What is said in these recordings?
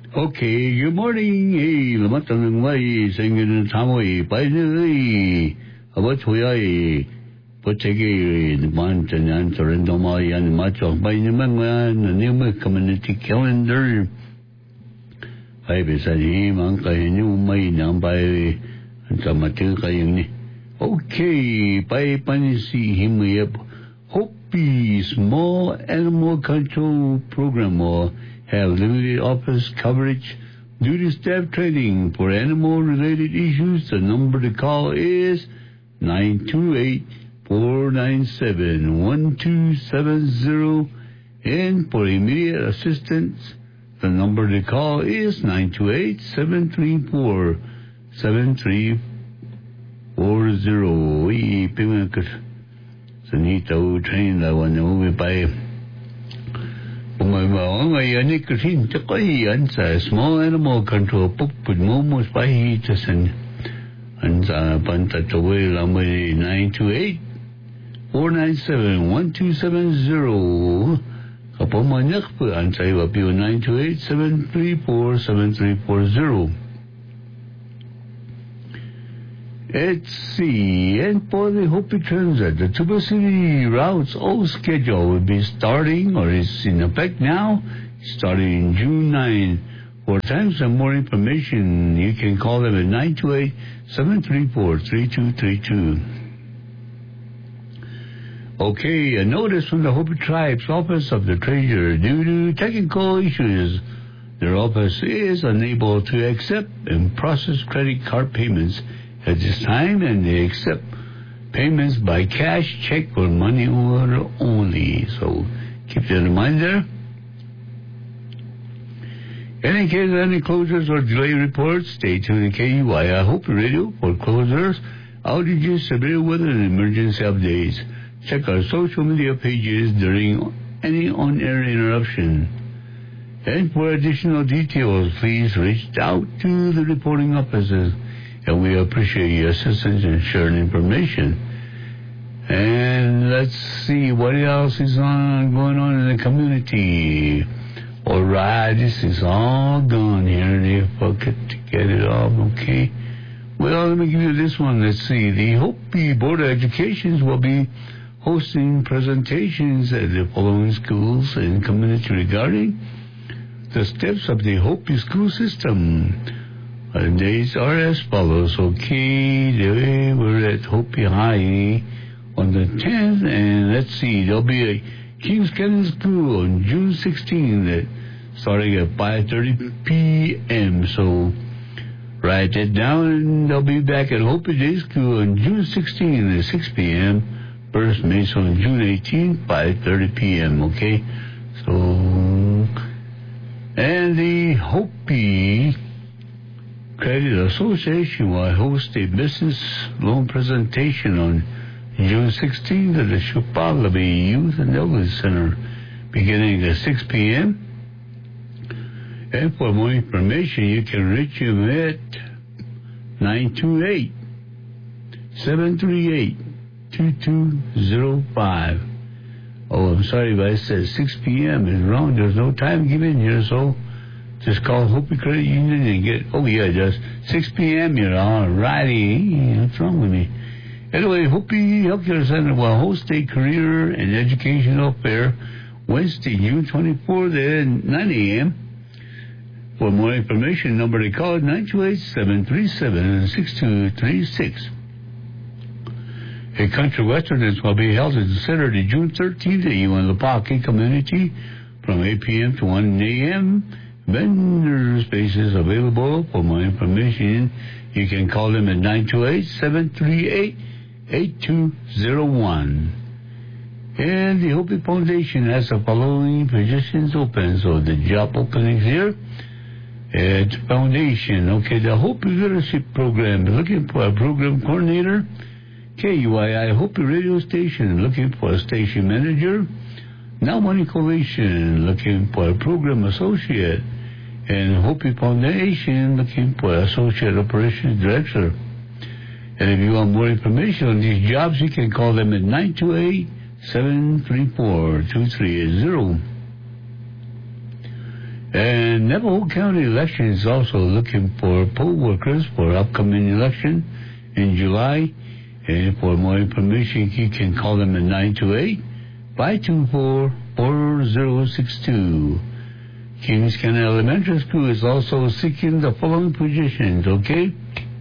Okay, good morning. Hey, lamatang ng may singin ng tamoy. Pwede abat Potegi naman tanyan torrendo yan macho by naman new community calendar. Ay bisa ni mang kayo may nang bay kamatu kayo ni. Okay, by panisi himuyap Hopi Small Animal Control Program or have limited office coverage due to staff training for animal-related issues. The number to call is 928-497-1270. And for immediate assistance, the number to call is 928-734-7340. Sanito train la one over by Umayanik Rin Takayan sa Small Animal Control book with momos by Hitasan and Pantataway Lamay 928-497-1270 Kapamanyak po ang sayo apyo 928-734-7340. Let's see, and for the Hopi Transit, the Tuba City routes old schedule will be starting, or is in effect now, starting June 9. For times and more information, you can call them at 928-734-3232. Okay, a notice from the Hopi Tribe's Office of the Treasurer. Due to technical issues, their office is unable to accept and process credit card payments at this time, and they accept payments by cash, check, or money order only. So keep that in mind there. In case of any closures or delay reports, stay tuned to KUI. I hope radio for closures, outages, severe weather, and emergency updates. Check our social media pages during any on-air interruption. And for additional details, please reach out to the reporting offices. And we appreciate your assistance in sharing information. And let's see what else is going on in the community. All right, this is all gone here. If I get it off, okay. Well, let me give you this one. Let's see. The Hopi Board of Education will be hosting presentations at the following schools and community regarding the steps of the Hopi school system. The dates are as follows. Okay, we're at Hopi High on the 10th, and let's see, there'll be a Kings Canyon School on June 16th, starting at 5:30 p.m. So write that down, and they'll be back at Hopi Day School on June 16th at 6 p.m. First Mace on June 18th, 5:30 p.m. Okay, so and the Hopi Credit Association will host a business loan presentation on June 16th at the Shupalabi Youth and Elders Center, beginning at 6 p.m. And for more information, you can reach him at 928-738-2205. Oh, I'm sorry if I said 6 p.m. It's wrong. There's no time given here, so just call Hopi Credit Union and get, just 6 p.m. You're all righty. What's wrong with me? Anyway, Hopi Healthcare Center will host a career and educational fair Wednesday, June 24th at 9 a.m. For more information, number to call is 928-737-6236. A country westerners will be held on Saturday, June 13th at Yuan-Lapaki Community from 8 p.m. to 1 a.m. Vendor spaces available. For more information, you can call them at 928-738-8201. And the Hopi Foundation has the following positions open. So the job openings here at Foundation. Okay, the Hopi Leadership Program, looking for a program coordinator. KUII Hopi Radio Station, looking for a station manager. Now Money Coalition, looking for a program associate. And Hopi Foundation, looking for Associate Operations Director. And if you want more information on these jobs, you can call them at 928-734-2380. And Navajo County election is also looking for poll workers for upcoming election in July. And for more information, you can call them at 928-524-4062. Kings County Elementary School is also seeking the following positions, okay?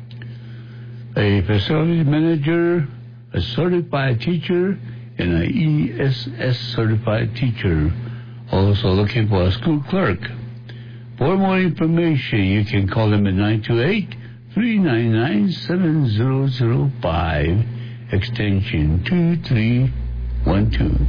A facility manager, a certified teacher, and an ESS certified teacher. Also looking for a school clerk. For more information, you can call them at 928-399-7005, extension 2312.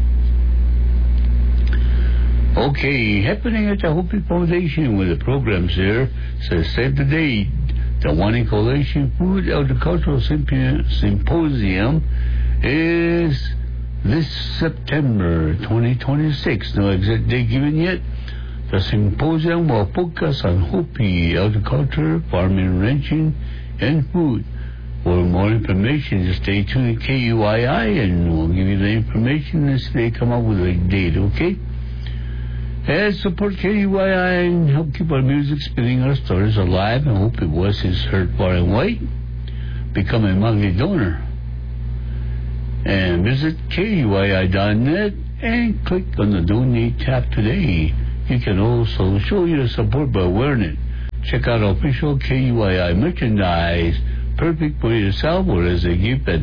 Okay, happening at the Hopi Foundation with the programs there. Says save the date. The Wani Coalition Food Agricultural Symposium is this September 2026. No exact date given yet. The symposium will focus on Hopi agriculture, farming, ranching, and food. For more information, just stay tuned to KUII and we'll give you the information as they come up with a date, okay? And support KUII and help keep our music spinning, our stories alive, and hope your voice is heard far and wide. Become a monthly donor. And visit KUII.net and click on the Donate tab today. You can also show your support by wearing it. Check out official KUII merchandise, perfect for yourself or as a gift at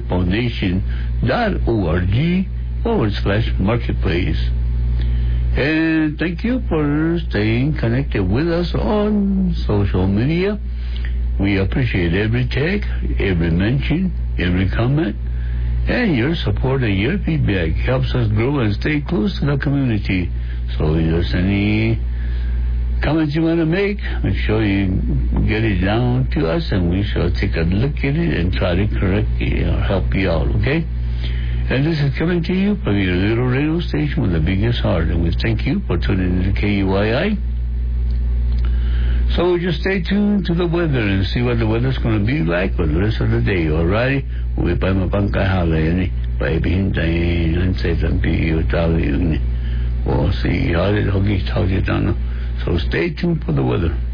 thehopifoundation.org/marketplace. And thank you for staying connected with us on social media. We appreciate every tag, every mention, every comment, and your support and your feedback helps us grow and stay close to the community. So if there's any comments you want to make sure you get it down to us and we shall take a look at it and try to correct it or help you out, okay? And this is coming to you from your little radio station with the biggest heart. And we thank you for tuning into KUII. So just stay tuned to the weather and see what the weather's going to be like for the rest of the day, alright? We'll be we'll see how it down. So stay tuned for the weather.